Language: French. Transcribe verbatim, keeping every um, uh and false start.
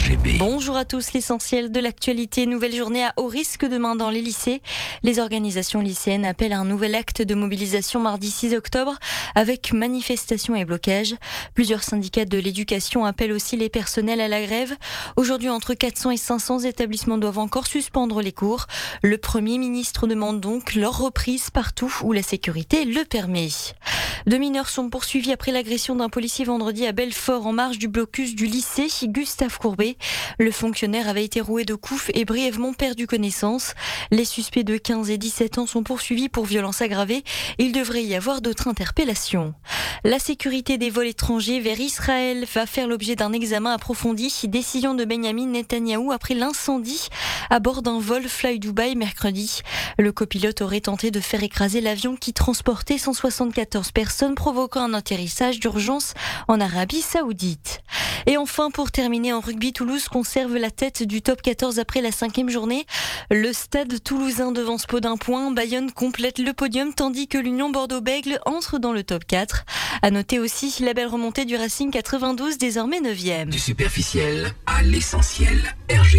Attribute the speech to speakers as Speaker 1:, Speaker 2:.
Speaker 1: G B.
Speaker 2: Bonjour à tous, l'essentiel de l'actualité. Nouvelle journée à haut risque demain dans les lycées. Les organisations lycéennes appellent à un nouvel acte de mobilisation mardi six octobre avec manifestation et blocage. Plusieurs syndicats de l'éducation appellent aussi les personnels à la grève. Aujourd'hui, entre quatre cents et cinq cents établissements doivent encore suspendre les cours. Le Premier ministre demande donc leur reprise partout où la sécurité le permet. Deux mineurs sont poursuivis après l'agression d'un policier vendredi à Belfort en marge du blocus du lycée Gustave Courbet. Le fonctionnaire avait été roué de coups et brièvement perdu connaissance. Les suspects de quinze et dix-sept ans sont poursuivis pour violence aggravée. Il devrait y avoir d'autres interpellations. La sécurité des vols étrangers vers Israël va faire l'objet d'un examen approfondi. Décision de Benjamin Netanyahou après l'incendie à bord d'un vol Fly Dubai mercredi. Le copilote aurait tenté de faire écraser l'avion qui transportait cent soixante-quatorze personnes, provoquant un atterrissage d'urgence en Arabie Saoudite. Et enfin, pour terminer en rugby, Toulouse conserve la tête du top quatorze après la cinquième journée. Le stade toulousain devance Pau d'un point. Bayonne complète le podium tandis que l'Union Bordeaux-Bègles entre dans le top quatre. À noter aussi la belle remontée du Racing quatre-vingt-douze, désormais neuvième.
Speaker 1: Du superficiel à l'essentiel. R G B.